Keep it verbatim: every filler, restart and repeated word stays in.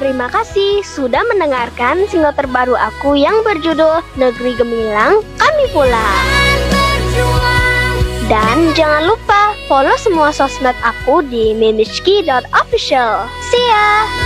Terima kasih sudah mendengarkan single terbaru aku yang berjudul Negeri Gemilang, Kami Pulang. Dan jangan lupa follow semua sosmed aku di mimizki dot official. See ya!